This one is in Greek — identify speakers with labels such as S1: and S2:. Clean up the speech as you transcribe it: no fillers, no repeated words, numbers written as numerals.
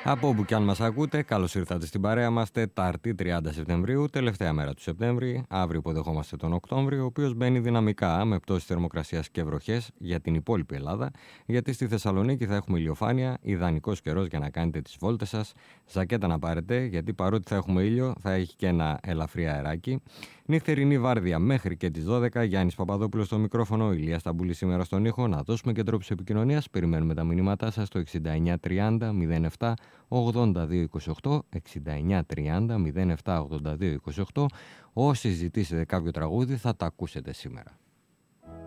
S1: Από όπου και αν μας ακούτε, καλώς ήρθατε στην παρέα μας. Τετάρτη 30 Σεπτεμβρίου, τελευταία μέρα του Σεπτέμβρη. Αύριο υποδεχόμαστε τον Οκτώβριο, ο οποίος μπαίνει δυναμικά με πτώσεις θερμοκρασίας και βροχές για την υπόλοιπη Ελλάδα. Γιατί στη Θεσσαλονίκη θα έχουμε ηλιοφάνεια, ιδανικός καιρός για να κάνετε τις βόλτες σας. Ζακέτα να πάρετε, γιατί παρότι θα έχουμε ήλιο, θα έχει και ένα ελαφρύ αεράκι. Νυχτερινή βάρδια μέχρι και τις 12. Γιάννης Παπαδόπουλος στο μικρόφωνο, Ηλία Σταμπούλη σήμερα στον ήχο. Να δώσουμε και τρόπους επικοινωνίας. Περιμένουμε τα μηνύματά σας στο 6930 07 8228, 6930 07 8228. Όσοι ζητήσετε κάποιο τραγούδι θα τα ακούσετε σήμερα.